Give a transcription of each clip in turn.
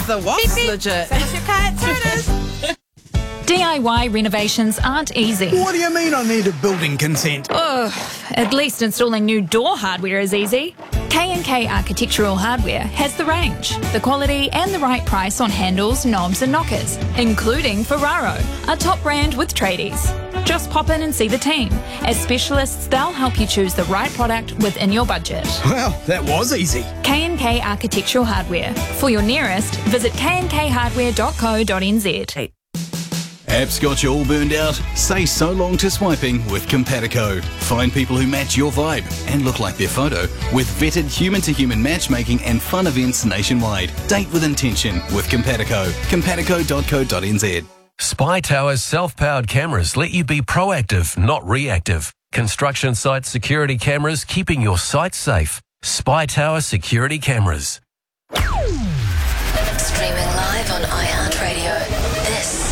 the what's legit. Finish your car at Turners. DIY renovations aren't easy. What do you mean I need a building consent? At least installing new door hardware is easy. K&K Architectural Hardware has the range, the quality and the right price on handles, knobs and knockers, including Ferraro, a top brand with tradies. Just pop in and see the team. As specialists, they'll help you choose the right product within your budget. Well, that was easy. K&K Architectural Hardware. For your nearest, visit knkhardware.co.nz. Apps got you all burned out? Say so long to swiping with Compatico. Find people who match your vibe and look like their photo with vetted human-to-human matchmaking and fun events nationwide. Date with intention with Compatico. Compatico.co.nz. Spy Tower's self-powered cameras let you be proactive, not reactive. Construction site security cameras keeping your site safe. Spy Tower security cameras. Streaming live on iHeartRadio. This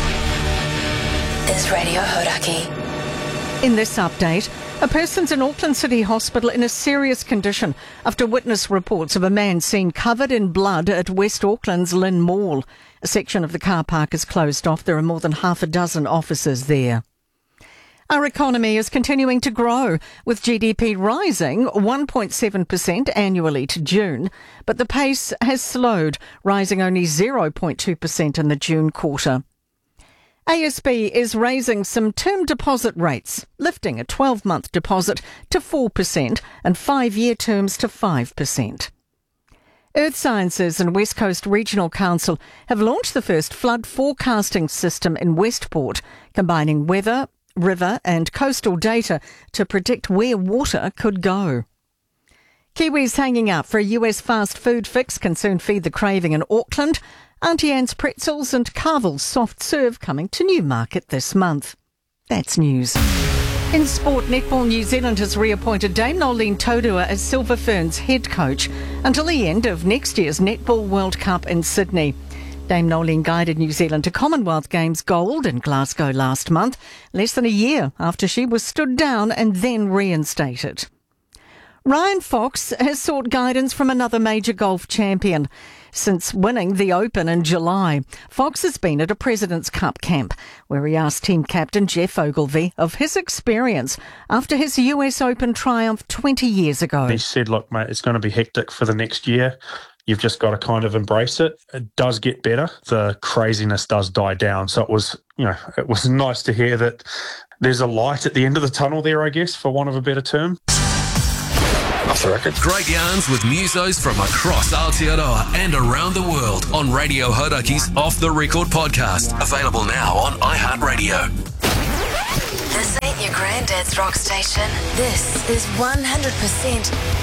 is Radio Hodaki. In this update, a person's in Auckland City Hospital in a serious condition after witness reports of a man seen covered in blood at West Auckland's Lynn Mall. A section of the car park is closed off. There are more than half a dozen officers there. Our economy is continuing to grow, with GDP rising 1.7% annually to June, but the pace has slowed, rising only 0.2% in the June quarter. ASB is raising some term deposit rates, lifting a 12-month deposit to 4% and 5-year terms to 5%. Earth Sciences and West Coast Regional Council have launched the first flood forecasting system in Westport, combining weather, river and coastal data to predict where water could go. Kiwis hanging out for a US fast food fix can soon feed the craving in Auckland. Auntie Anne's Pretzels and Carvel's Soft Serve coming to Newmarket this month. That's news. In sport, Netball New Zealand has reappointed Dame Nolene Taurua as Silver Ferns head coach until the end of next year's Netball World Cup in Sydney. Dame Nolene guided New Zealand to Commonwealth Games gold in Glasgow last month, less than a year after she was stood down and then reinstated. Ryan Fox has sought guidance from another major golf champion. Since winning the Open in July, Fox has been at a President's Cup camp where he asked team captain Jeff Ogilvy of his experience after his US Open triumph 20 years ago. He said, look, mate, it's going to be hectic for the next year. You've just got to kind of embrace it. It does get better. The craziness does die down. So it was nice to hear that there's a light at the end of the tunnel there, I guess, for want of a better term. Off the record. Great yarns with musos from across Aotearoa and around the world on Radio Hodaki's Off the Record podcast. Available now on iHeartRadio. This ain't your granddad's rock station. This is 100%